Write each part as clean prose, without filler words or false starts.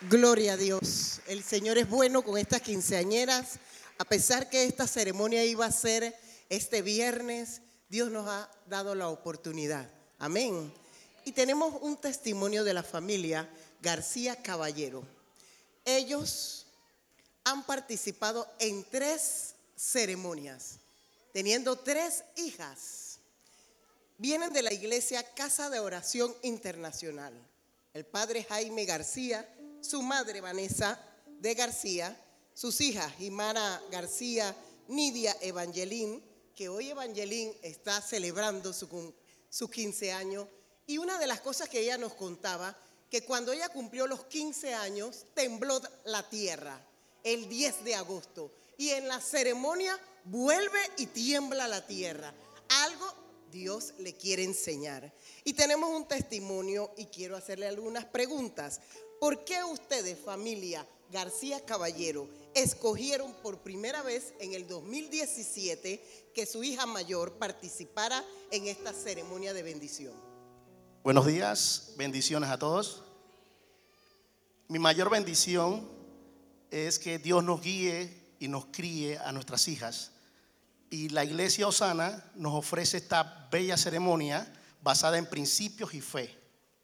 Gloria a Dios. El Señor es bueno con estas quinceañeras. A pesar que esta ceremonia iba a ser este viernes, Dios nos ha dado la oportunidad. Amén. Y tenemos un testimonio de la familia García Caballero. Ellos han participado en 3 ceremonias, teniendo 3 hijas. Vienen de la iglesia Casa de Oración Internacional. El padre Jaime García, su madre Vanessa de García, sus hijas Jimara García, Nidia Evangelín, que hoy Evangelín está celebrando su 15 años. Y una de las cosas que ella nos contaba, que cuando ella cumplió los 15 años, tembló la tierra el 10 de agosto. Y en la ceremonia vuelve y tiembla la tierra. Algo Dios le quiere enseñar. Y tenemos un testimonio y quiero hacerle algunas preguntas. ¿Por qué ustedes, familia García Caballero, escogieron por primera vez en el 2017 que su hija mayor participara en esta ceremonia de bendición? Buenos días, bendiciones a todos. Mi mayor bendición es que Dios nos guíe y nos críe a nuestras hijas. Y la iglesia Osana nos ofrece esta bella ceremonia basada en principios y fe.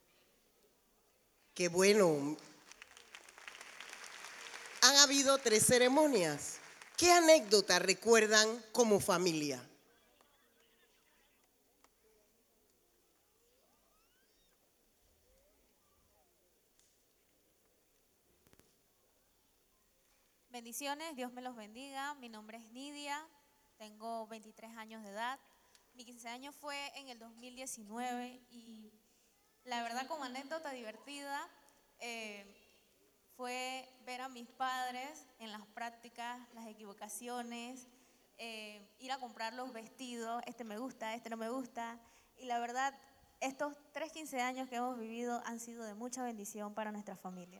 Qué bueno. Han habido 3 ceremonias. ¿Qué anécdotas recuerdan como familia? Bendiciones, Dios me los bendiga. Mi nombre es Nidia, tengo 23 años de edad. Mi 15 años fue en el 2019 y la verdad, como anécdota divertida, fue ver a mis padres en las prácticas, las equivocaciones, ir a comprar los vestidos, este me gusta, este no me gusta. Y la verdad, estos 3 15 años que hemos vivido han sido de mucha bendición para nuestra familia.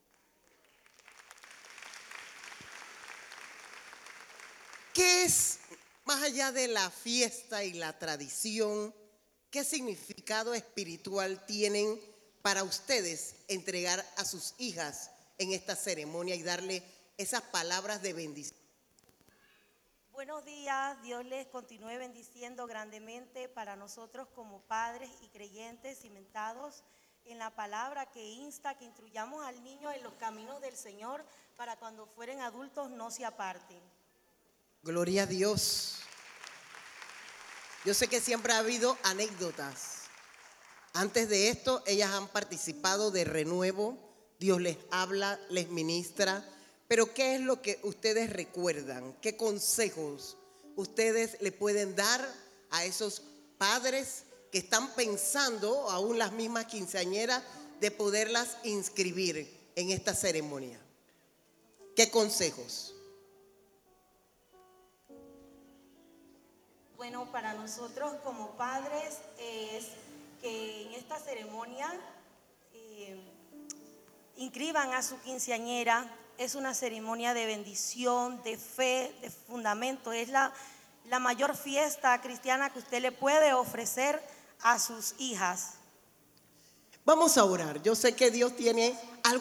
¿Qué es, más allá de la fiesta y la tradición, qué significado espiritual tienen para ustedes entregar a sus hijas en esta ceremonia y darle esas palabras de bendición? Buenos días, Dios les continúe bendiciendo grandemente para nosotros como padres y creyentes cimentados en la palabra que insta, que instruyamos al niño en los caminos del Señor para cuando fueren adultos no se aparten. Gloria a Dios. Yo sé que siempre ha habido anécdotas. Antes de esto, ellas han participado de renuevo. Dios les habla, les ministra. Pero ¿qué es lo que ustedes recuerdan? ¿Qué consejos ustedes le pueden dar a esos padres que están pensando, aún las mismas quinceañeras, de poderlas inscribir en esta ceremonia? ¿Qué consejos? Bueno, para nosotros como padres es que en esta ceremonia inscriban a su quinceañera. Es una ceremonia de bendición, de fe, de fundamento. Es la mayor fiesta cristiana que usted le puede ofrecer a sus hijas. Vamos a orar. Yo sé que Dios tiene algo